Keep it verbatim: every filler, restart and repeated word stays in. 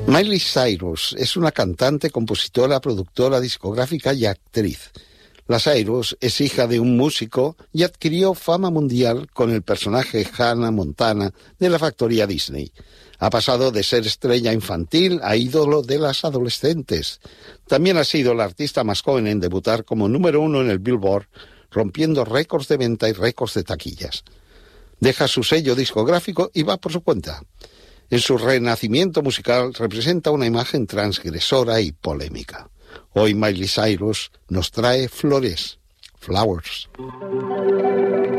Miley Cyrus es una cantante, compositora, productora discográfica y actriz. La Cyrus es hija de un músico y adquirió fama mundial con el personaje Hannah Montana de la factoría Disney. Ha pasado de ser estrella infantil a ídolo de las adolescentes. También ha sido la artista más joven en debutar como número uno en el Billboard, rompiendo récords de venta y récords de taquillas. Deja su sello discográfico y va por su cuenta. En su renacimiento musical representa una imagen transgresora y polémica. Hoy Miley Cyrus nos trae Flores, Flowers.